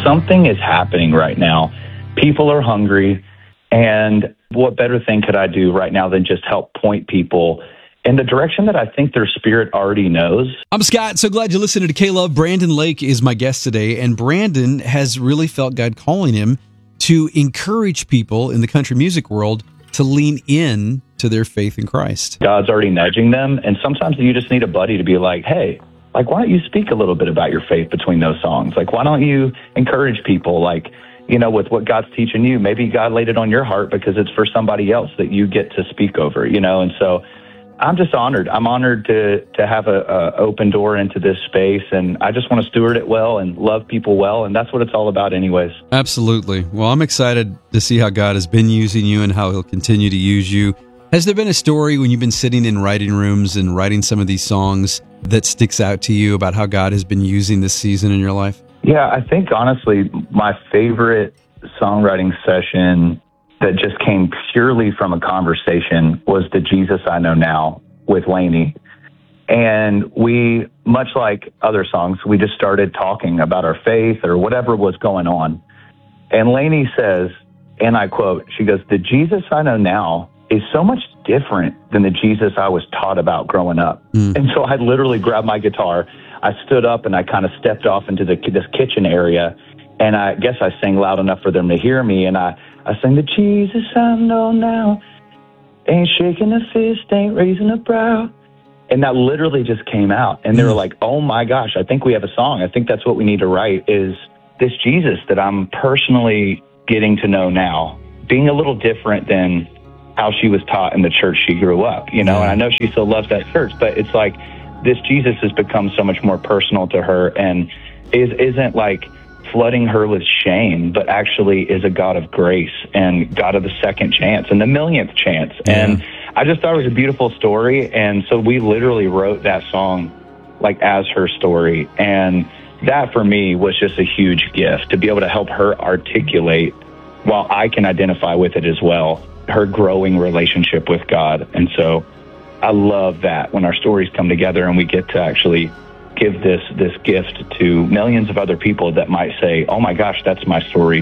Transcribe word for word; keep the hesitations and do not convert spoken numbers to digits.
something is happening right now. People are hungry, and what better thing could I do right now than just help point people in the direction that I think their spirit already knows. I'm Scott. So glad you listened to K-Love. Brandon Lake is my guest today, and Brandon has really felt God calling him to encourage people in the country music world to lean in to their faith in Christ. God's already nudging them, and sometimes you just need a buddy to be like, hey, like, why don't you speak a little bit about your faith between those songs? Like, why don't you encourage people, like, you know, with what God's teaching you? Maybe God laid it on your heart because it's for somebody else that you get to speak over, you know? And so I'm just honored. I'm honored to to have a, a open door into this space, and I just want to steward it well and love people well, and that's what it's all about anyways. Absolutely. Well, I'm excited to see how God has been using you and how he'll continue to use you. Has there been a story when you've been sitting in writing rooms and writing some of these songs that sticks out to you about how God has been using this season in your life? Yeah, I think honestly, my favorite songwriting session that just came purely from a conversation was the Jesus I Know Now with Lainey. And we, much like other songs, we just started talking about our faith or whatever was going on. And Lainey says, and I quote, she goes, "The Jesus I know now is so much different than the Jesus I was taught about growing up." Mm. And so I literally grabbed my guitar, I stood up and I kind of stepped off into the, this kitchen area, and I guess I sang loud enough for them to hear me, and I, I sang, "The Jesus I know now ain't shaking a fist, ain't raising a brow." And that literally just came out. And they were like, oh my gosh, I think we have a song. I think that's what we need to write, is this Jesus that I'm personally getting to know now, being a little different than how she was taught in the church she grew up, you know? And I know she still loves that church, but it's like this Jesus has become so much more personal to her and is, isn't like flooding her with shame, but actually is a God of grace and God of the second chance and the millionth chance. Yeah. And I just thought it was a beautiful story. And so we literally wrote that song like as her story. And that for me was just a huge gift to be able to help her articulate, while I can identify with it as well, her growing relationship with God. And so I love that when our stories come together and we get to actually give this this gift to millions of other people that might say, oh my gosh, that's my story